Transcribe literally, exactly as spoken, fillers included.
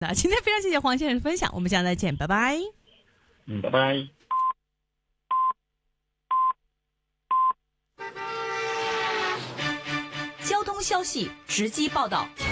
那今天非常谢谢黄先生的分享，我们下次再见，拜拜。 嗯，拜拜。 交通消息直击报道。